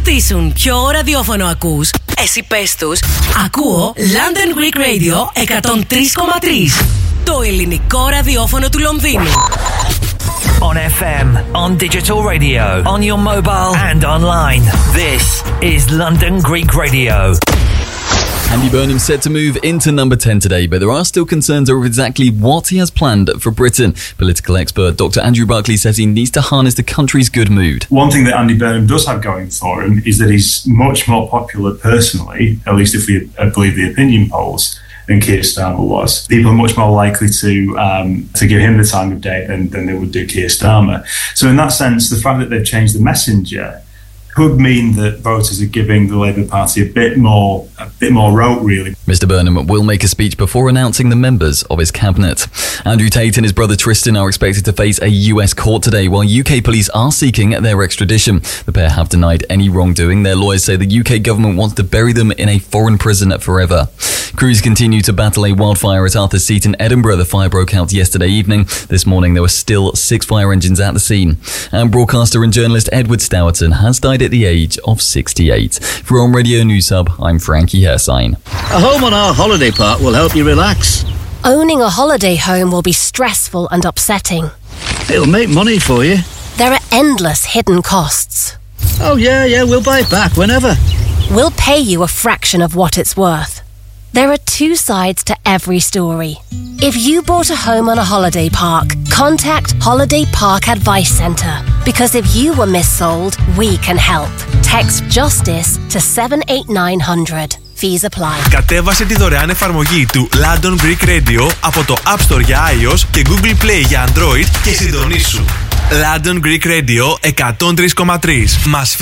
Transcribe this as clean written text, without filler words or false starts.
ρωτήσουν ποιο ραδιόφωνο ακούς, εσύ πες τους, ακούω London Greek Radio 103,3. Το ελληνικό ραδιόφωνο του Λονδίνου. On FM, on digital radio, on your mobile and online. This is London Greek Radio. Andy Burnham set to move into number 10 today, but there are still concerns over exactly what he has planned for Britain. Political expert Dr. Andrew Buckley says he needs to harness the country's good mood. One thing that Andy Burnham does have going for him is that he's much more popular personally, at least if we believe the opinion polls, than Keir Starmer was. People are much more likely to give him the time of day than they would do Keir Starmer. So in that sense, the fact that they've changed the messenger could mean that voters are giving the Labour Party a bit more rope, really. Mr. Burnham will make a speech before announcing the members of his cabinet. Andrew Tate and his brother Tristan are expected to face a US court today, while UK police are seeking their extradition. The pair have denied any wrongdoing. Their lawyers say the UK government wants to bury them in a foreign prison forever. Crews continue to battle a wildfire at Arthur's Seat in Edinburgh. The fire broke out yesterday evening. This morning there were still 6 fire engines at the scene. And broadcaster and journalist Edward Stourton has died at the age of 68. For On Radio News Hub, I'm Frankie Hersign. A home on our holiday park will help you relax. Owning a holiday home will be stressful and upsetting. It'll make money for you. There are endless hidden costs. Oh yeah, we'll buy it back whenever. We'll pay you a fraction of what it's worth. There are 2 sides to every story. If you bought a home on a holiday park, contact Holiday Park Advice Centre. Because if you were missold, we can help. Text JUSTICE to 78900. Fees apply. Κατέβασε τη δωρεάν εφαρμογή του London Greek Radio από το App Store για iOS και Google Play για Android και συντονίσου. London Greek Radio 103,3. Μας